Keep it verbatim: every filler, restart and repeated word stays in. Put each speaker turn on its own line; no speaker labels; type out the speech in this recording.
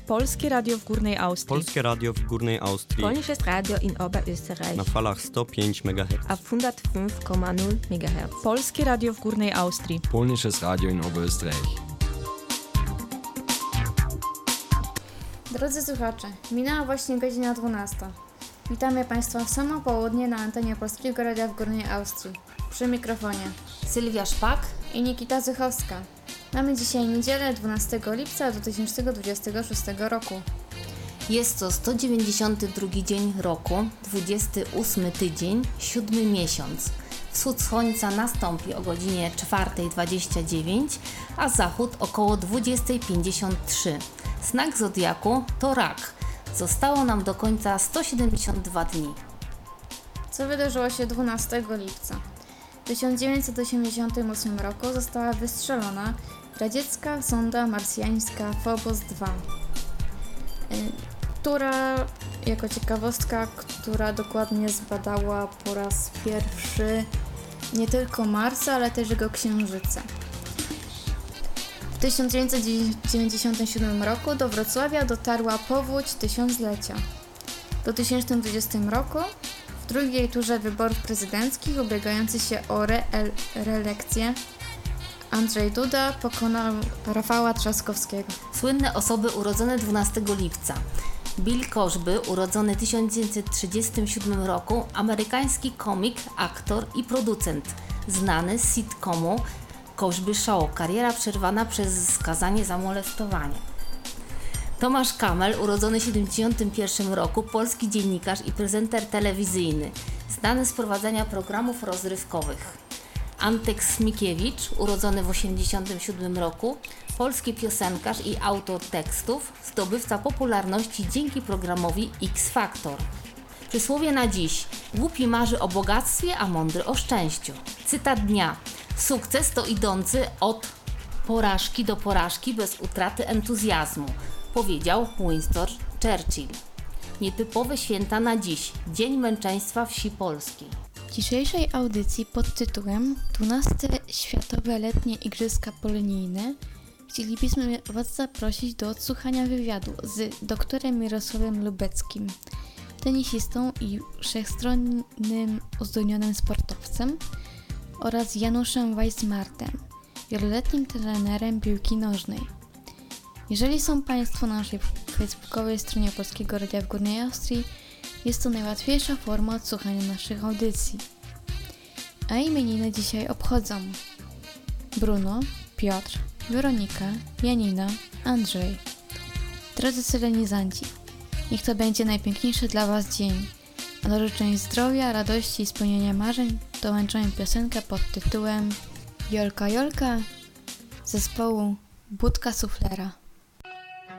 Polskie Radio w Górnej Austrii.
Polskie Radio w Górnej Austrii.
Polnisches Radio in Oberösterreich.
Na falach sto pięć megahertz.
Auf hundertfünf Komma null Megahertz.
Polskie Radio w Górnej Austrii.
Polnisches Radio in Oberösterreich.
Drodzy słuchacze, minęła właśnie godzina dwunasta. Witamy Państwa w samo południe na antenie Polskiego Radia w Górnej Austrii. Przy mikrofonie Sylwia Szpak i Nikita Zychowska. Mamy dzisiaj niedzielę dwunastego lipca dwa tysiące dwudziestego szóstego roku.
Jest to sto dziewięćdziesiąty drugi dzień roku, dwudziesty ósmy tydzień, siódmy miesiąc. Wschód słońca nastąpi o godzinie czwarta dwadzieścia dziewięć, a zachód około dwudziesta pięćdziesiąt trzy. Znak zodiaku to rak. Zostało nam do końca sto siedemdziesiąt dwa dni.
Co wydarzyło się dwunastego lipca? W tysiąc dziewięćset osiemdziesiątym ósmym roku została wystrzelona radziecka sonda marsjańska Phobos dwa, która, jako ciekawostka, która dokładnie zbadała po raz pierwszy nie tylko Marsa, ale też jego księżyce. W tysiąc dziewięćset dziewięćdziesiątym siódmym roku do Wrocławia dotarła powódź tysiąclecia. W dwa tysiące dwudziestym roku w drugiej turze wyborów prezydenckich ubiegający się o re- reelekcję Andrzej Duda pokonał Rafała Trzaskowskiego.
Słynne osoby urodzone dwunastego lipca. Bill Cosby, urodzony w tysiąc dziewięćset trzydziestym siódmym roku, amerykański komik, aktor i producent, znany z sitcomu Cosby Show, kariera przerwana przez skazanie za molestowanie. Tomasz Kamel, urodzony w siedemdziesiątym pierwszym roku, polski dziennikarz i prezenter telewizyjny, znany z prowadzenia programów rozrywkowych. Antek Smikiewicz, urodzony w osiemdziesiątym siódmym roku, polski piosenkarz i autor tekstów, zdobywca popularności dzięki programowi X Factor. Przysłowie na dziś: głupi marzy o bogactwie, a mądry o szczęściu. Cytat dnia: sukces to idący od porażki do porażki bez utraty entuzjazmu, powiedział Winston Churchill. Nietypowe święta na dziś: Dzień Męczeństwa Wsi Polskiej.
W dzisiejszej audycji pod tytułem dwunaste Światowe Letnie Igrzyska Polonijne chcielibyśmy Was zaprosić do odsłuchania wywiadu z doktorem Mirosławem Lubeckim, tenisistą i wszechstronnym uzdolnionym sportowcem, oraz Januszem Weissmartem, wieloletnim trenerem piłki nożnej. Jeżeli są Państwo na naszej facebookowej stronie Polskiego Radia w Górnej Austrii, jest to najłatwiejsza forma odsłuchania naszych audycji. A imieniny dzisiaj obchodzą Bruno, Piotr, Weronika, Janina, Andrzej. Drodzy solenizanci, niech to będzie najpiękniejszy dla Was dzień, a do życzeń zdrowia, radości i spełnienia marzeń dołączamy piosenkę pod tytułem Jolka Jolka zespołu Budka Suflera.